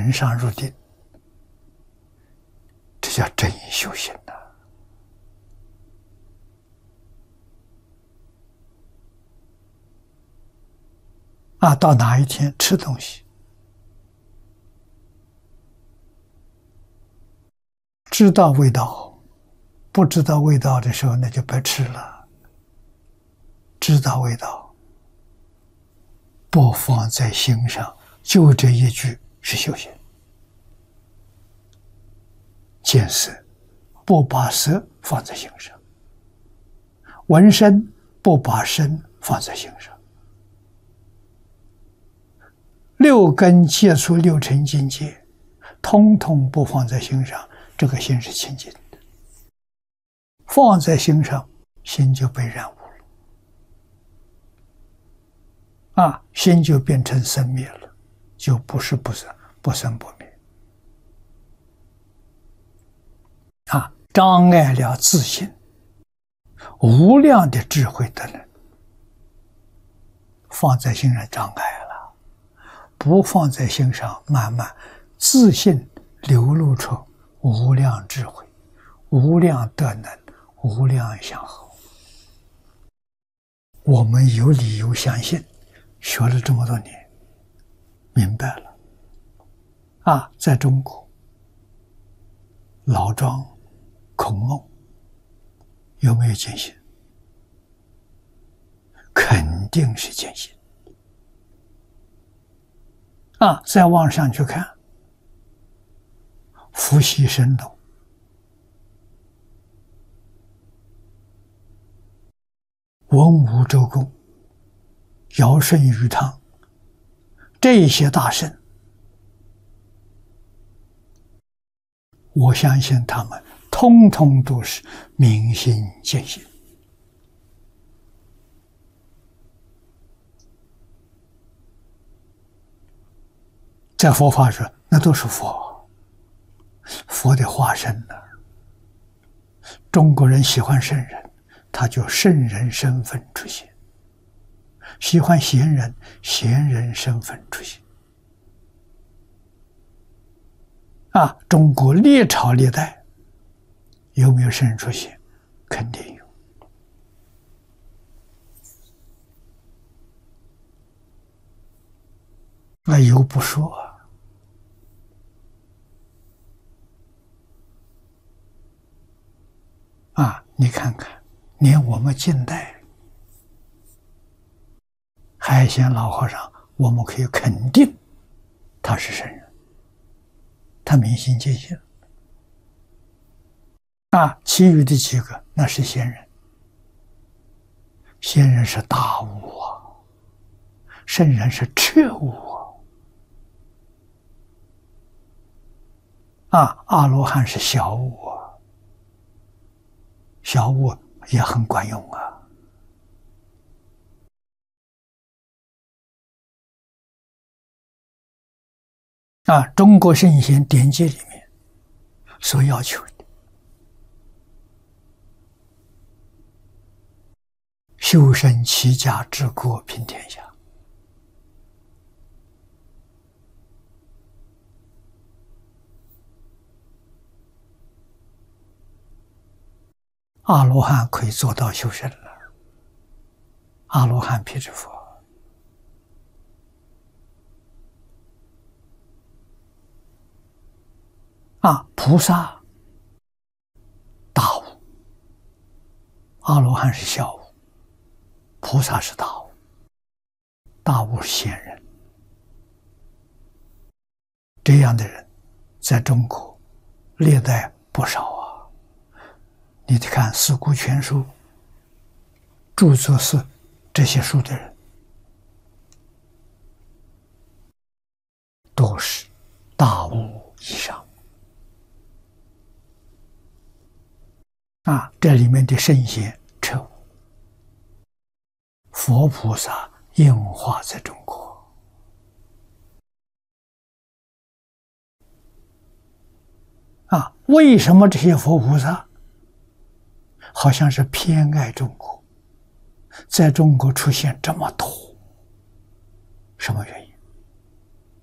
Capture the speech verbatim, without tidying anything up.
尘上入定，这叫真修行呐！啊，到哪一天吃东西，知道味道，不知道味道的时候，那就别吃了。知道味道，不放在心上，就这一句是修行。见色，不把色放在心上；闻声，不把声放在心上。六根接触六尘境界，通通不放在心上，这个心是清净的。放在心上，心就被染污了，啊，心就变成生灭了，就不是不生，不生不灭，啊，障碍了自信无量的智慧的人，放在心上障碍了。不放在心上，慢慢自信流露出无量智慧、无量德能、无量祥和。我们有理由相信，学了这么多年，明白了。啊，在中国，老庄、孔孟有没有见性？肯定是见性。啊，再往上去看，伏羲神农、文武周公、尧舜禹汤，这些大圣，我相信他们通通都是明心见性。在佛法说，那都是佛，佛的化身呢。中国人喜欢圣人，他就圣人身份出现；喜欢贤人，贤人身份出现。啊，中国历朝历代有没有圣人出现？肯定有。那有不说啊？啊，你看看，连我们近代海鲜老和尚，我们可以肯定他是圣人，他明心见性。啊，其余的几个那是仙人，仙人是大悟啊，圣人是彻悟啊，啊，阿罗汉是小悟啊。小悟也很管用啊！啊，中国圣贤典籍里面所要求的，修身齐家治国平天下。阿罗汉可以做到修身了，阿罗汉辟支佛。啊，菩萨大悟，阿罗汉是小悟，菩萨是大悟，大悟是仙人。这样的人在中国历代不少啊。你看《四库全书》著作是这些书的人，都是大悟以上啊！这里面的圣贤彻悟，佛菩萨应化在中国啊！为什么这些佛菩萨好像是偏爱中国，在中国出现这么多，什么原因？